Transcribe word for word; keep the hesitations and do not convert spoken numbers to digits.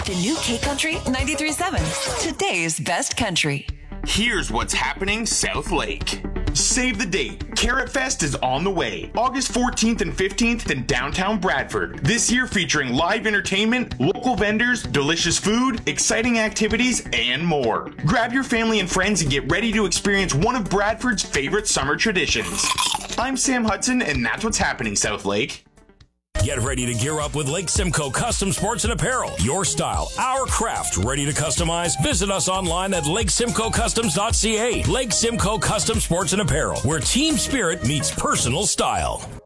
to New K Country ninety-three point seven, today's best country. Here's what's happening South Lake. Save the date. Carrot Fest is on the way. August fourteenth and fifteenth in downtown Bradford. This year featuring live entertainment, local vendors, delicious food, exciting activities, and more. Grab your family and friends and get ready to experience one of Bradford's favorite summer traditions. I'm Sam Hudson, and that's what's happening South Lake. Get ready to gear up with Lake Simcoe Custom Sports and Apparel. Your style, our craft, ready to customize? Visit us online at lake simcoe customs dot c a. Lake Simcoe Custom Sports and Apparel, where team spirit meets personal style.